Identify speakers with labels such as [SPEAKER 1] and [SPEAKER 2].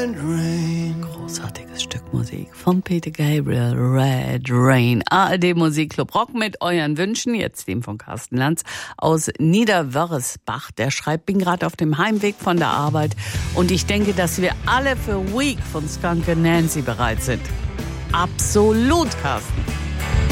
[SPEAKER 1] Red Rain.
[SPEAKER 2] Großartiges Stück Musik von Peter Gabriel, Red Rain. ARD Musikclub Rock mit euren Wünschen, jetzt dem von Carsten Lanz aus Niederwörresbach. Der schreibt, bin gerade auf dem Heimweg von der Arbeit und ich denke, dass wir alle für Weak von Skunk and Nancy bereit sind. Absolut, Carsten.